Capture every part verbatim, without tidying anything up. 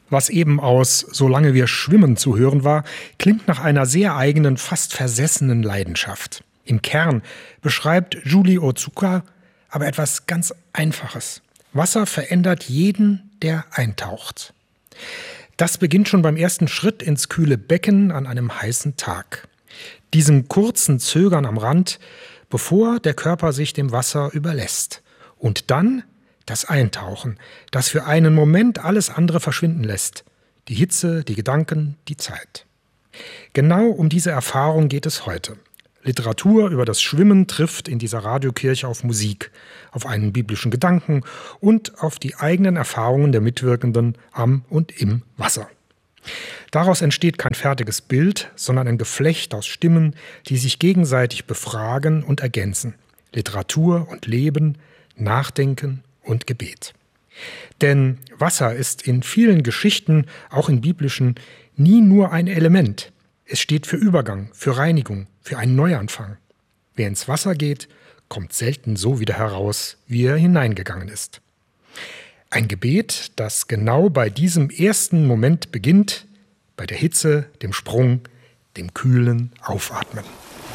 Was eben aus »Solange wir schwimmen« zu hören war, klingt nach einer sehr eigenen, fast versessenen Leidenschaft. Im Kern beschreibt Julie Otsuka aber etwas ganz Einfaches. Wasser verändert jeden, der eintaucht. Das beginnt schon beim ersten Schritt ins kühle Becken an einem heißen Tag. Diesem kurzen Zögern am Rand, bevor der Körper sich dem Wasser überlässt. Und dann das Eintauchen, das für einen Moment alles andere verschwinden lässt. Die Hitze, die Gedanken, die Zeit. Genau um diese Erfahrung geht es heute. Literatur über das Schwimmen trifft in dieser Radiokirche auf Musik, auf einen biblischen Gedanken und auf die eigenen Erfahrungen der Mitwirkenden am und im Wasser. Daraus entsteht kein fertiges Bild, sondern ein Geflecht aus Stimmen, die sich gegenseitig befragen und ergänzen. Literatur und Leben, Nachdenken und Gebet. Denn Wasser ist in vielen Geschichten, auch in biblischen, nie nur ein Element. Es steht für Übergang, für Reinigung, für einen Neuanfang. Wer ins Wasser geht, kommt selten so wieder heraus, wie er hineingegangen ist. Ein Gebet, das genau bei diesem ersten Moment beginnt, bei der Hitze, dem Sprung, dem kühlen Aufatmen.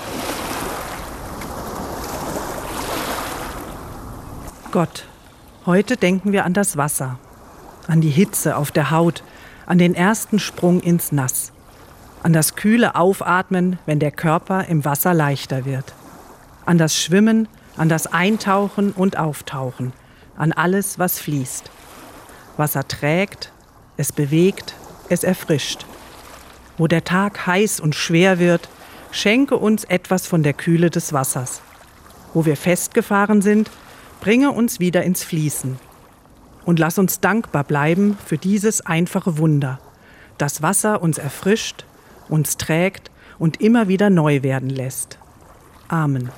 Gott, heute denken wir an das Wasser, an die Hitze auf der Haut, an den ersten Sprung ins Nass, an das kühle Aufatmen, wenn der Körper im Wasser leichter wird, an das Schwimmen, an das Eintauchen und Auftauchen, an alles, was fließt. Wasser trägt, es bewegt, es erfrischt. Wo der Tag heiß und schwer wird, schenke uns etwas von der Kühle des Wassers. Wo wir festgefahren sind, bringe uns wieder ins Fließen. Und lass uns dankbar bleiben für dieses einfache Wunder, das Wasser uns erfrischt, uns trägt und immer wieder neu werden lässt. Amen.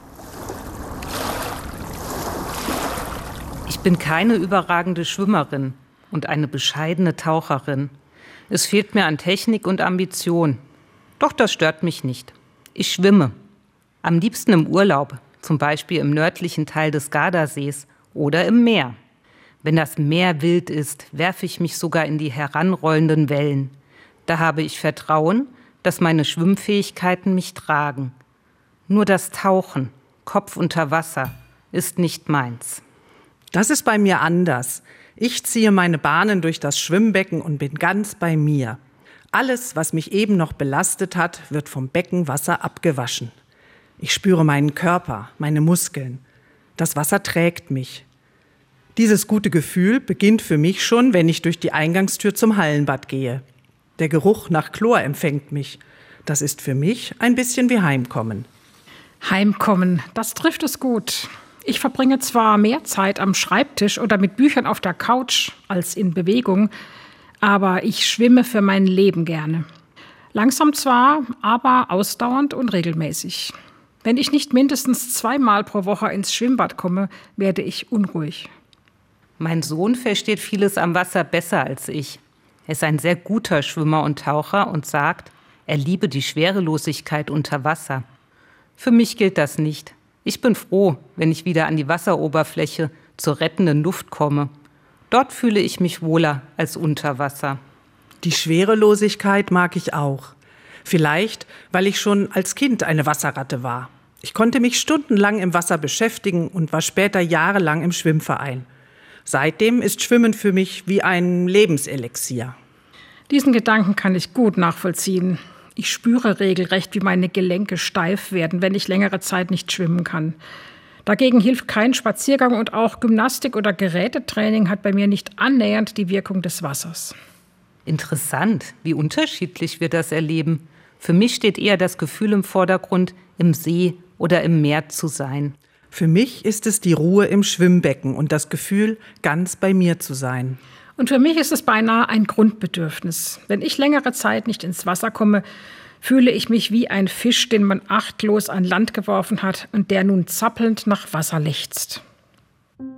Ich bin keine überragende Schwimmerin und eine bescheidene Taucherin. Es fehlt mir an Technik und Ambition. Doch das stört mich nicht. Ich schwimme. Am liebsten im Urlaub, zum Beispiel im nördlichen Teil des Gardasees oder im Meer. Wenn das Meer wild ist, werfe ich mich sogar in die heranrollenden Wellen. Da habe ich Vertrauen, dass meine Schwimmfähigkeiten mich tragen. Nur das Tauchen, Kopf unter Wasser, ist nicht meins. Das ist bei mir anders. Ich ziehe meine Bahnen durch das Schwimmbecken und bin ganz bei mir. Alles, was mich eben noch belastet hat, wird vom Beckenwasser abgewaschen. Ich spüre meinen Körper, meine Muskeln. Das Wasser trägt mich. Dieses gute Gefühl beginnt für mich schon, wenn ich durch die Eingangstür zum Hallenbad gehe. Der Geruch nach Chlor empfängt mich. Das ist für mich ein bisschen wie Heimkommen. Heimkommen, das trifft es gut. Ich verbringe zwar mehr Zeit am Schreibtisch oder mit Büchern auf der Couch als in Bewegung, aber ich schwimme für mein Leben gerne. Langsam zwar, aber ausdauernd und regelmäßig. Wenn ich nicht mindestens zweimal pro Woche ins Schwimmbad komme, werde ich unruhig. Mein Sohn versteht vieles am Wasser besser als ich. Er ist ein sehr guter Schwimmer und Taucher und sagt, er liebe die Schwerelosigkeit unter Wasser. Für mich gilt das nicht. Ich bin froh, wenn ich wieder an die Wasseroberfläche zur rettenden Luft komme. Dort fühle ich mich wohler als unter Wasser. Die Schwerelosigkeit mag ich auch. Vielleicht, weil ich schon als Kind eine Wasserratte war. Ich konnte mich stundenlang im Wasser beschäftigen und war später jahrelang im Schwimmverein. Seitdem ist Schwimmen für mich wie ein Lebenselixier. Diesen Gedanken kann ich gut nachvollziehen. Ich spüre regelrecht, wie meine Gelenke steif werden, wenn ich längere Zeit nicht schwimmen kann. Dagegen hilft kein Spaziergang und auch Gymnastik oder Gerätetraining hat bei mir nicht annähernd die Wirkung des Wassers. Interessant, wie unterschiedlich wir das erleben. Für mich steht eher das Gefühl im Vordergrund, im See oder im Meer zu sein. Für mich ist es die Ruhe im Schwimmbecken und das Gefühl, ganz bei mir zu sein. Und für mich ist es beinahe ein Grundbedürfnis. Wenn ich längere Zeit nicht ins Wasser komme, fühle ich mich wie ein Fisch, den man achtlos an Land geworfen hat und der nun zappelnd nach Wasser lechzt.